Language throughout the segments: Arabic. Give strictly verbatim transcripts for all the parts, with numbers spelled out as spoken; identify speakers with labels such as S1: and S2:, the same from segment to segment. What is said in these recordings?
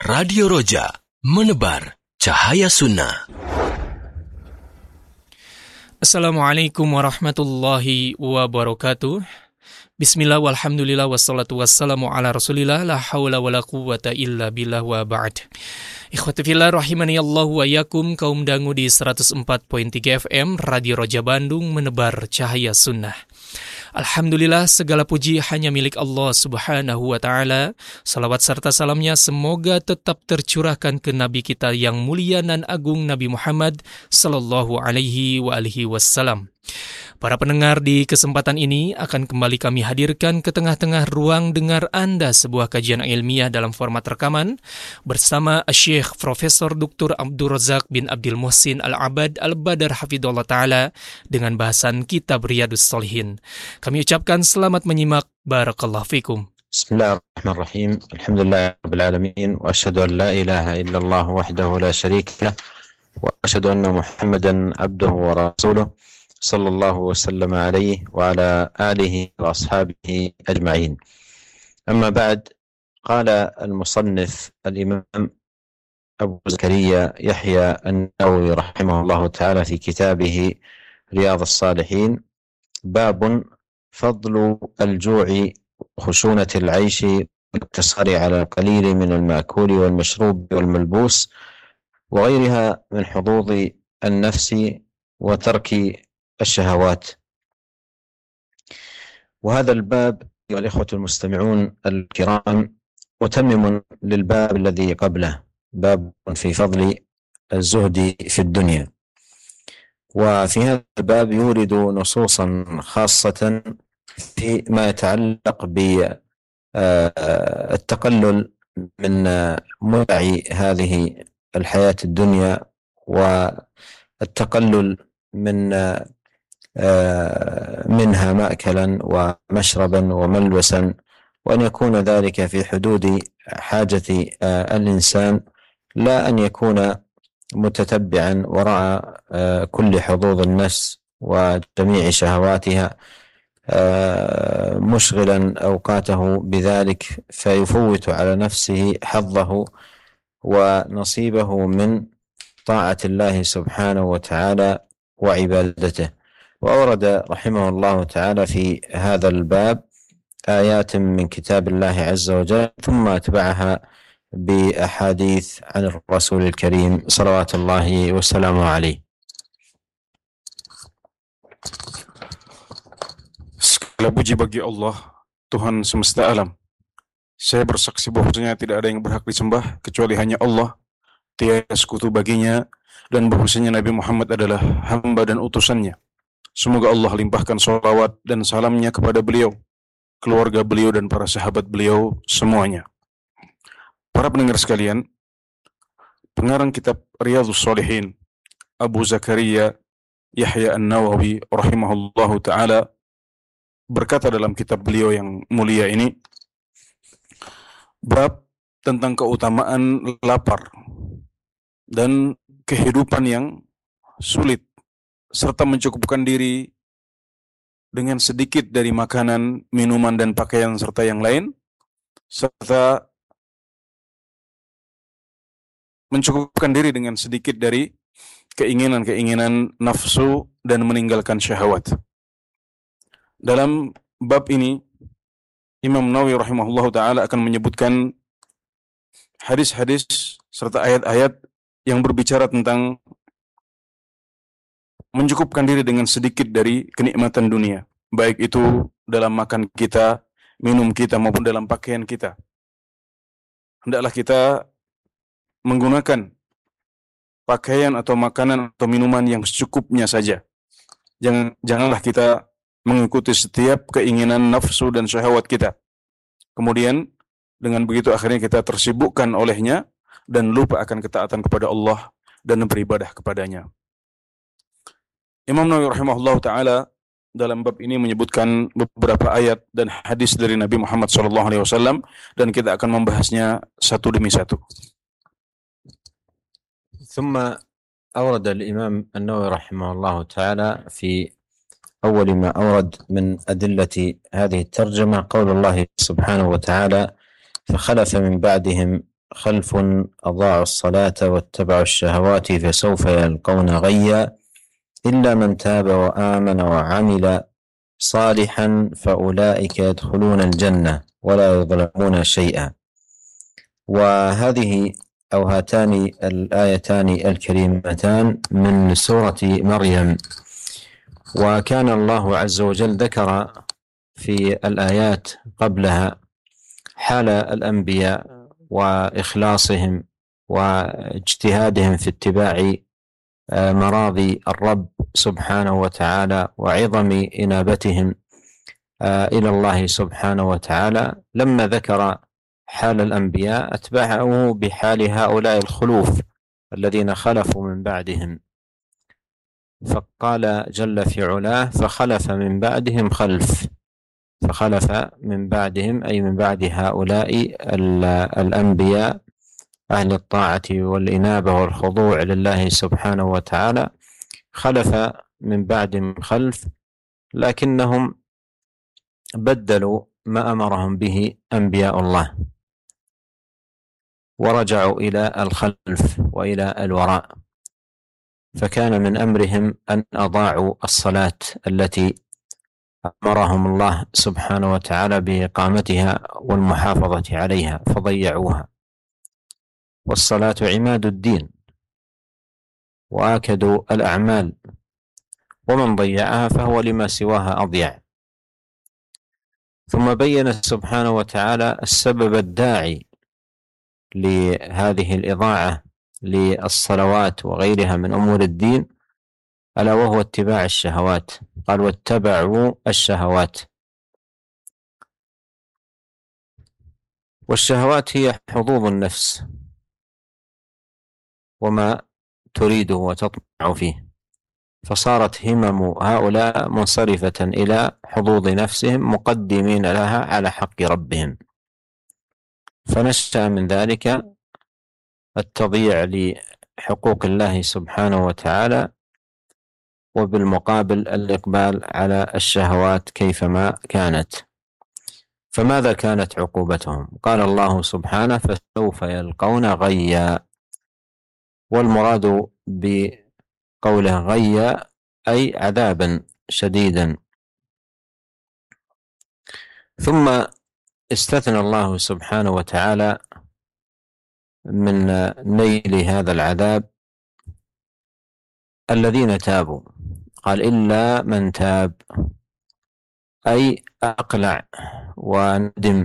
S1: Radio Roja, menebar cahaya sunnah.
S2: Assalamualaikum warahmatullahi wabarakatuh. Bismillah walhamdulillah wassalatu wassalamu ala rasulillah la hawla wa la quwwata illa billah wa ba'd. Ikhwati fillah rahimani Allah wa yakum, kaum dangu di seratus empat koma tiga F M Radio Roja Bandung, menebar cahaya sunnah. Alhamdulillah, segala puji hanya milik Allah subhanahu wa ta'ala. Salawat serta salamnya semoga tetap tercurahkan ke Nabi kita yang mulia dan agung, Nabi Muhammad sallallahu alaihi wa alihi wassalam. Para pendengar, di kesempatan ini akan kembali kami hadirkan ke tengah-tengah ruang dengar Anda sebuah kajian ilmiah dalam format rekaman bersama Syekh Profesor Doktor Abdul Razak bin Abdul Muhsin Al-Abad Al-Badar Hafidhullah Ta'ala dengan bahasan Kitab Riyadhus Shalihin. Kami ucapkan selamat menyimak. Barakallahu fikum.
S3: Bismillahirrahmanirrahim. Alhamdulillah Rabbil Alamin. Wa ashhadu an la ilaha illallah wahdahu la syarika lah. Wa ashhadu anna Muhammadan abduhu wa rasuluh. Sallallahu wasallam alaihi wa ala alihi wa ashabihi ajma'in. Amma ba'd, qala al-musannif al-imam Abu Zakaria Yahya an-Nawawi rahimahullah ta'ala fi kitabih Riyadhus Shalihin, bab فضل الجوع وخشونة العيش والاقتصار على القليل من المأكول والمشروب والملبوس وغيرها من حظوظ النفس وترك الشهوات. وهذا الباب أيها الإخوة المستمعون الكرام متمم للباب الذي قبله، باب في فضل الزهد في الدنيا. وفي هذا الباب يورد نصوصا خاصة فيما يتعلق بالتقلل من متع هذه الحياة الدنيا والتقلل من منها مأكلا ومشربا وملبسا، وأن يكون ذلك في حدود حاجة الإنسان، لا أن يكون متتبعا وراء كل حظوظ النفس وجميع شهواتها، مشغلا أوقاته بذلك فيفوت على نفسه حظه ونصيبه من طاعة الله سبحانه وتعالى وعبادته. وأورد رحمه الله تعالى في هذا الباب آيات من كتاب الله عز وجل، ثم أتبعها بأحاديث عن الرسول الكريم صلوات الله وسلامه عليه.
S4: Segala puji bagi Allah, Tuhan semesta alam. Saya bersaksi bahwasanya tidak ada yang berhak disembah kecuali hanya Allah, tiada sekutu baginya, dan bahwasanya Nabi Muhammad adalah hamba dan utusannya. Semoga Allah limpahkan sholawat dan salamnya kepada beliau, keluarga beliau dan para sahabat beliau semuanya. Para pendengar sekalian, pengarang kitab Riyadhus Shalihin, Abu Zakaria Yahya an-Nawawi rahimahullahu ta'ala berkata dalam kitab beliau yang mulia ini, bab tentang keutamaan lapar dan kehidupan yang sulit, serta mencukupkan diri dengan sedikit dari makanan, minuman, dan pakaian serta yang lain, serta mencukupkan diri dengan sedikit dari keinginan-keinginan nafsu dan meninggalkan syahwat. Dalam bab ini, Imam Nawawi rahimahullah ta'ala akan menyebutkan hadis-hadis serta ayat-ayat yang berbicara tentang mencukupkan diri dengan sedikit dari kenikmatan dunia, baik itu dalam makan kita, minum kita, maupun dalam pakaian kita. Hendaklah kita menggunakan pakaian atau makanan atau minuman yang secukupnya saja. Jangan, janganlah kita mengikuti setiap keinginan nafsu dan syahwat kita. Kemudian dengan begitu akhirnya kita tersibukkan olehnya dan lupa akan ketaatan kepada Allah dan beribadah kepadanya. Imam Nawawi rahimahullah ta'ala dalam bab ini menyebutkan beberapa ayat dan hadis dari Nabi Muhammad sallallahu alaihi wasallam, dan kita akan membahasnya satu demi satu.
S3: ثم أورد الإمام النووي رحمه الله تعالى في أول ما أورد من أدلة هذه الترجمة قول الله سبحانه وتعالى فخلف من بعدهم خلف أضاعوا الصلاة واتبعوا الشهوات فسوف يلقون غيا إلا من تاب وآمن وعمل صالحا فأولئك يدخلون الجنة ولا يظلمون شيئا. وهذه أو هاتان الآيتان الكريمتان من سورة مريم. وكان الله عز وجل ذكر في الآيات قبلها حال الأنبياء وإخلاصهم واجتهادهم في اتباع مراضي الرب سبحانه وتعالى وعظم إنابتهم إلى الله سبحانه وتعالى. لما ذكر حال الأنبياء أتبعه بحال هؤلاء الخلوف الذين خلفوا من بعدهم، فقال جل في علاه فخلف من بعدهم خلف، فخلف من بعدهم أي من بعد هؤلاء الأنبياء أهل الطاعة والإنابة والخضوع لله سبحانه وتعالى، خلف من بعدهم خلف لكنهم بدلوا ما أمرهم به أنبياء الله ورجعوا إلى الخلف وإلى الوراء، فكان من أمرهم أن أضاعوا الصلاة التي أمرهم الله سبحانه وتعالى بإقامتها والمحافظة عليها فضيعوها. والصلاة عماد الدين وآكد الأعمال، ومن ضيعها فهو لما سواها أضيع. ثم بين سبحانه وتعالى السبب الداعي لهذه الإضاعة للصلوات وغيرها من أمور الدين، ألا وهو اتباع الشهوات. قال واتبعوا الشهوات. والشهوات هي حظوظ النفس وما تريده وتطمع فيه، فصارت همم هؤلاء منصرفة إلى حظوظ نفسهم مقدمين لها على حق ربهم، فنشأ من ذلك التضييع لحقوق الله سبحانه وتعالى، وبالمقابل الإقبال على الشهوات كيفما كانت. فماذا كانت عقوبتهم؟ قال الله سبحانه فسوف يلقون غيا، والمراد بقوله غيا أي عذابا شديدا. ثم استثنى الله سبحانه وتعالى من نيل هذا العذاب الذين تابوا، قال إلا من تاب أي أقلع وندم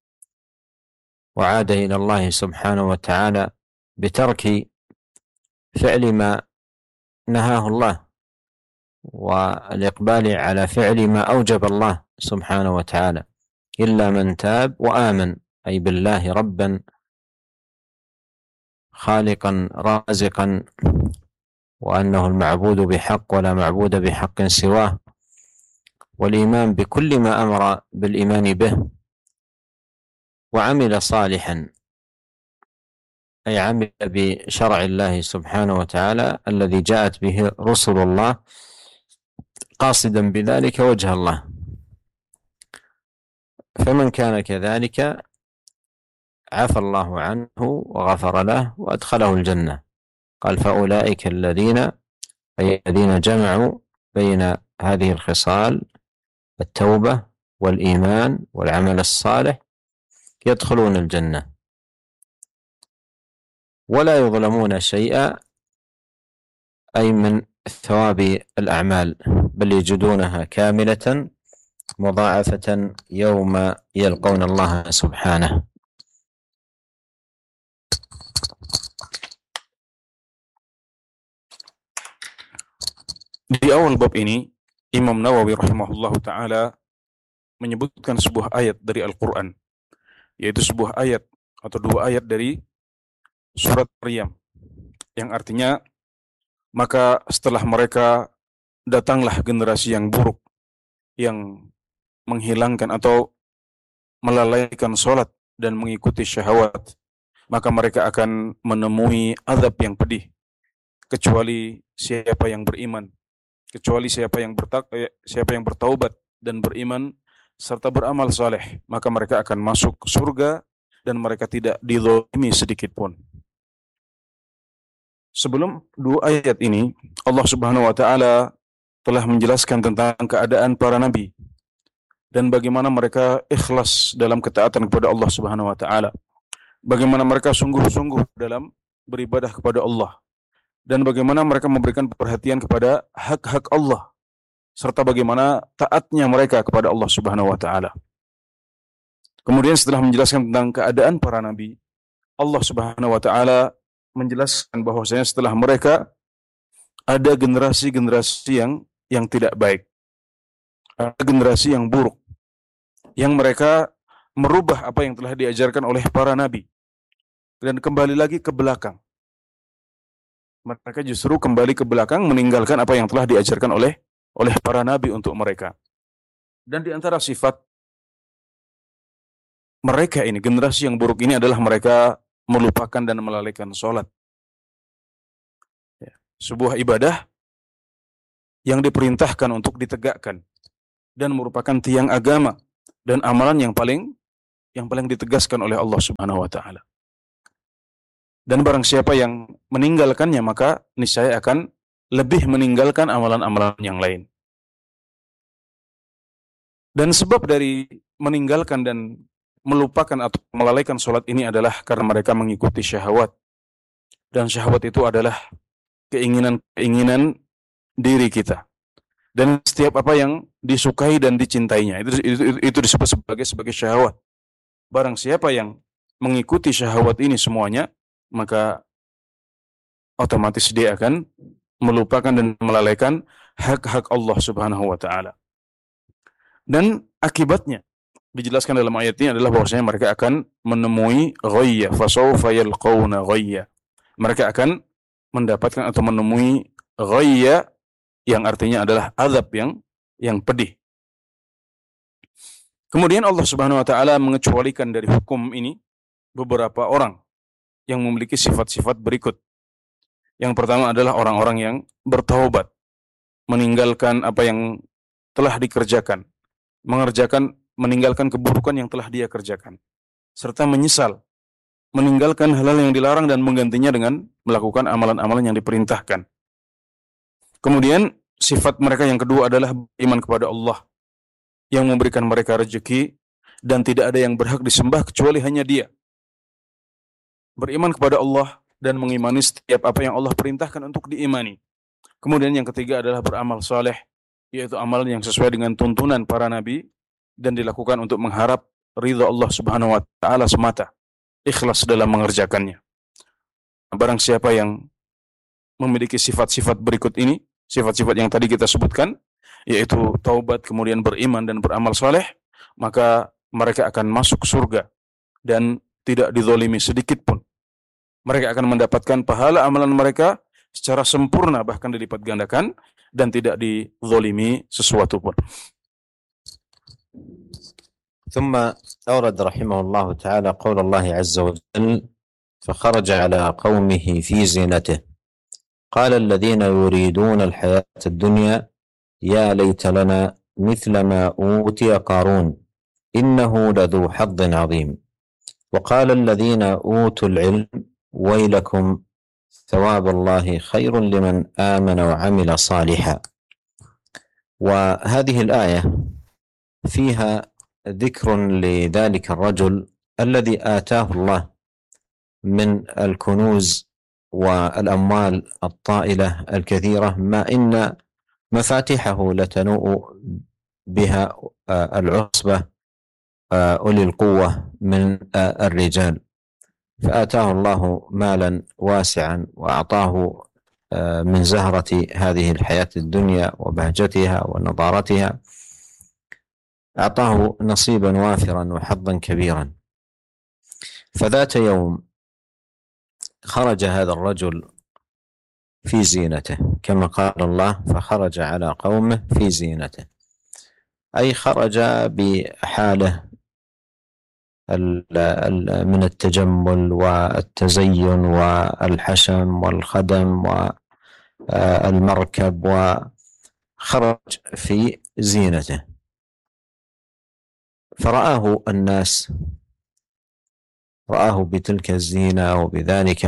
S3: وعاد إلى الله سبحانه وتعالى بترك فعل ما نهاه الله والإقبال على فعل ما أوجب الله سبحانه وتعالى. إلا من تاب وآمن أي بالله ربا خالقا رازقا، وأنه المعبود بحق ولا معبود بحق سواه، والإيمان بكل ما أمر بالإيمان به، وعمل صالحا أي عمل بشرع الله سبحانه وتعالى الذي جاءت به رسل الله قاصدا بذلك وجه الله. فمن كان كذلك عفى الله عنه وغفر له وأدخله الجنة. قال فأولئك الذين أي الذين جمعوا بين هذه الخصال التوبة والإيمان والعمل الصالح يدخلون الجنة ولا يظلمون شيئا أي من ثواب الأعمال، بل يجدونها كاملة مضاعفة يوم يلقون الله سبحانه.
S4: Di awal bab ini, Imam Nawawi rahimahullahu ta'ala menyebutkan sebuah ayat dari Al-Quran, yaitu sebuah ayat atau dua ayat dari surat Maryam, yang artinya, maka setelah mereka datanglah generasi yang buruk, yang menghilangkan atau melalaikan sholat dan mengikuti syahwat, maka mereka akan menemui azab yang pedih, kecuali siapa yang beriman, kecuali siapa yang bertak, siapa yang bertaubat dan beriman serta beramal saleh, maka mereka akan masuk surga dan mereka tidak dizalimi sedikit pun. Sebelum dua ayat ini, Allah Subhanahu wa taala telah menjelaskan tentang keadaan para nabi dan bagaimana mereka ikhlas dalam ketaatan kepada Allah Subhanahu wa taala. Bagaimana mereka sungguh-sungguh dalam beribadah kepada Allah dan bagaimana mereka memberikan perhatian kepada hak-hak Allah serta bagaimana taatnya mereka kepada Allah Subhanahu wa taala. Kemudian setelah menjelaskan tentang keadaan para nabi, Allah Subhanahu wa taala menjelaskan bahwasanya setelah mereka ada generasi-generasi yang yang tidak baik. Ada generasi yang buruk yang mereka merubah apa yang telah diajarkan oleh para nabi dan kembali lagi ke belakang. Mereka justru kembali ke belakang meninggalkan apa yang telah diajarkan oleh oleh para nabi untuk mereka. Dan di antara sifat mereka ini, generasi yang buruk ini adalah mereka melupakan dan melalaikan sholat. Ya, sebuah ibadah yang diperintahkan untuk ditegakkan dan merupakan tiang agama dan amalan yang paling yang paling ditegaskan oleh Allah Subhanahu wa taala. Dan barang siapa yang meninggalkannya maka niscaya akan lebih meninggalkan amalan-amalan yang lain. Dan sebab dari meninggalkan dan melupakan atau melalaikan sholat ini adalah karena mereka mengikuti syahwat. Dan syahwat itu adalah keinginan-keinginan diri kita. Dan setiap apa yang disukai dan dicintainya, itu, itu, itu disebut sebagai sebagai syahwat. Barang siapa yang mengikuti syahwat ini semuanya, maka otomatis dia akan melupakan dan melalaikan hak-hak Allah Subhanahu wa taala. Dan akibatnya dijelaskan dalam ayat ini adalah bahwasanya mereka akan menemui ghayya, fasawfa yalqawna ghayya. Mereka akan mendapatkan atau menemui ghayya yang artinya adalah azab yang yang pedih. Kemudian Allah Subhanahu wa taala mengecualikan dari hukum ini beberapa orang yang memiliki sifat-sifat berikut. Yang pertama adalah orang-orang yang bertaubat, meninggalkan apa yang telah dikerjakan, mengerjakan meninggalkan keburukan yang telah dia kerjakan, serta menyesal, meninggalkan hal-hal yang dilarang dan menggantinya dengan melakukan amalan-amalan yang diperintahkan. Kemudian sifat mereka yang kedua adalah beriman kepada Allah yang memberikan mereka rezeki dan tidak ada yang berhak disembah kecuali hanya Dia. Beriman kepada Allah dan mengimani setiap apa yang Allah perintahkan untuk diimani. Kemudian yang ketiga adalah beramal saleh, yaitu amalan yang sesuai dengan tuntunan para nabi dan dilakukan untuk mengharap ridha Allah Subhanahu wa taala semata, ikhlas dalam mengerjakannya. Barang siapa yang memiliki sifat-sifat berikut ini, sifat-sifat yang tadi kita sebutkan, yaitu taubat, kemudian beriman dan beramal saleh, maka mereka akan masuk surga dan tidak dizalimi sedikit pun. Mereka akan mendapatkan pahala amalan mereka secara sempurna, bahkan dilipat gandakan, dan tidak dizalimi sesuatu pun.
S3: ثم أورد رحمه الله تعالى قول الله عز وجل فخرج على قومه في زينته قال الذين يريدون الحياة الدنيا يا ليت لنا مثل ما أوتي قارون إنه لذو حظ عظيم وقال الذين أوتوا العلم ويلكم ثواب الله خير لمن آمن وعمل صالحا. وهذه الآية فيها ذكر لذلك الرجل الذي آتاه الله من الكنوز والأموال الطائلة الكثيرة ما إن مفاتيحه لتنوء بها العصبة أولي القوة من الرجال، فآتاه الله مالا واسعا وأعطاه من زهرة هذه الحياة الدنيا وبهجتها ونضارتها، أعطاه نصيبا وافرا وحظا كبيرا. فذات يوم خرج هذا الرجل في زينته كما قال الله فخرج على قومه في زينته، أي خرج بحاله من التجمل والتزين والحشم والخدم والمركب، وخرج في زينته. فرآه الناس رآه بتلك الزينة وبذلك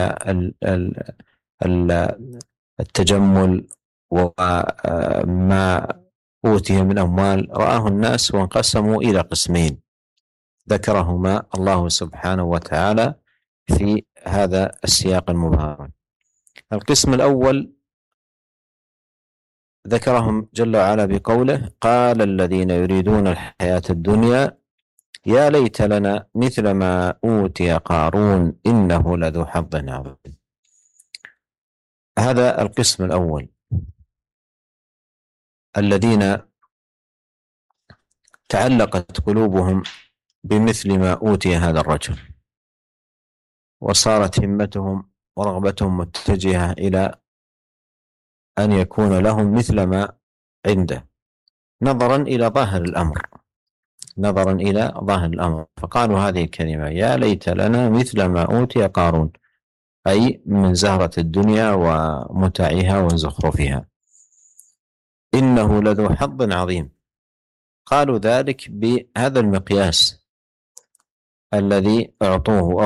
S3: التجمل وما أوتي من أموال، رآه الناس وانقسموا إلى قسمين ذكرهما الله سبحانه وتعالى في هذا السياق المبارك. القسم الأول ذكرهم جل وعلا بقوله: قال الذين يريدون الحياة الدنيا يا ليت لنا مثل ما أوتي قارون إنه لذو حظ عظيم. هذا القسم الأول الذين تعلقت قلوبهم بمثل ما أوتي هذا الرجل، وصارت همتهم ورغبتهم متجهة إلى أن يكون لهم مثل ما عنده، نظرا إلى ظاهر الأمر نظرا إلى ظاهر الأمر فقالوا هذه الكلمة: يا ليت لنا مثل ما أوتي قارون، أي من زهرة الدنيا ومتعها وزخرفها، إنه لذو حظ عظيم. قالوا ذلك بهذا المقياس الذي أعطوه